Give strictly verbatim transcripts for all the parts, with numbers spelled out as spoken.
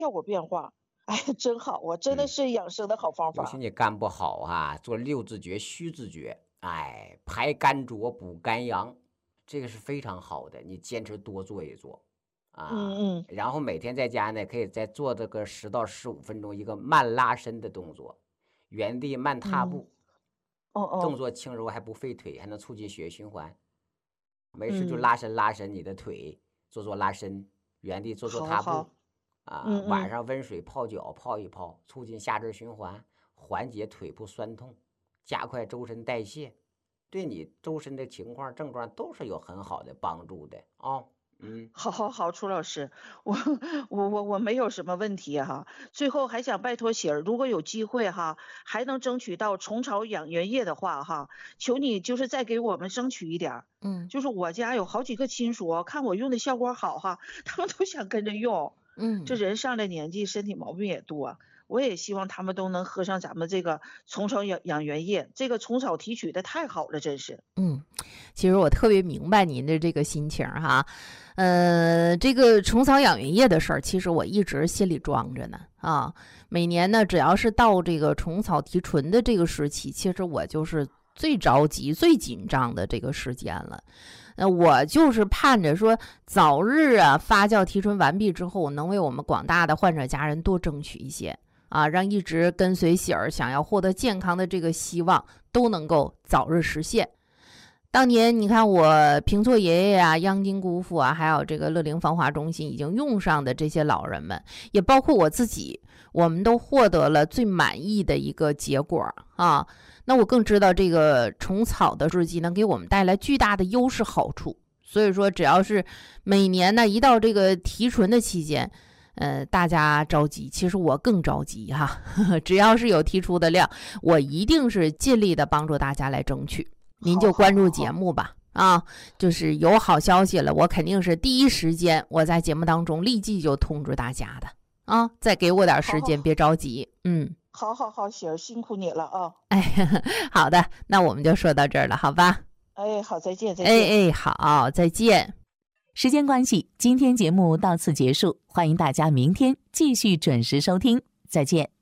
效果变化。哎，真好，我真的是养生的好方法。 尤其你肝不好啊，做六字诀、虚字诀，哎，排肝浊、补肝阳，这个是非常好的，你坚持多做一做啊。 嗯嗯。 然后每天在家呢，可以再做这个十到十五分钟一个慢拉伸的动作，原地慢踏步。 嗯、哦哦。 动作轻柔还不费腿，还能促进血液循环。没事就嗯拉伸拉伸你的腿，做做拉伸，原地做做踏步。 好好啊、 嗯嗯晚上温水泡脚泡一泡，促进下肢循环，缓解腿部酸痛，加快周身代谢，对你周身的情况症状都是有很好的帮助的啊、哦。嗯， 好好好，楚老师，我我我我没有什么问题哈。最后还想拜托喜儿，如果有机会哈，还能争取到虫草养元液的话哈，求你就是再给我们争取一点。 嗯， 就是我家有好几个亲属，看我用的效果好哈，他们都想跟着用。 嗯， 这人上了年纪，身体毛病也多，我也希望他们都能喝上咱们这个虫草养养元液，这个虫草提取的太好了，真是。 嗯，其实我特别明白您的这个心情哈。呃，这个虫草养元液的事儿，其实我一直心里装着呢啊。每年呢，只要是到这个虫草提纯的这个时期，其实我就是最着急、最紧张的这个时间了。呃，我就是盼着说，早日啊发酵提纯完毕之后，能为我们广大的患者家人多争取一些啊，让一直跟随喜儿想要获得健康的这个希望都能够早日实现。当年你看我平措爷爷啊、央金姑父啊，还有这个乐龄防滑中心已经用上的这些老人们，也包括我自己，我们都获得了最满意的一个结果啊。那我更知道这个虫草的制剂能给我们带来巨大的优势好处，所以说只要是每年呢一到这个提纯的期间，呃，大家着急，其实我更着急哈。呵呵，只要是有提出的量，我一定是尽力的帮助大家来争取。您就关注节目吧，啊，就是有好消息了，我肯定是第一时间我在节目当中立即就通知大家的啊。再给我点时间， 好好别着急，嗯。 好好好，喜儿辛苦你了啊！ 哎，好的，那我们就说到这儿了，好吧？ 哎，好，再见，再见。 哎哎，好，再见。 时间关系，今天节目到此结束，欢迎大家明天继续准时收听，再见。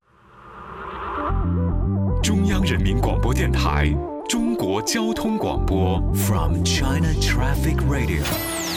中央人民广播电台中国交通广播 From China Traffic Radio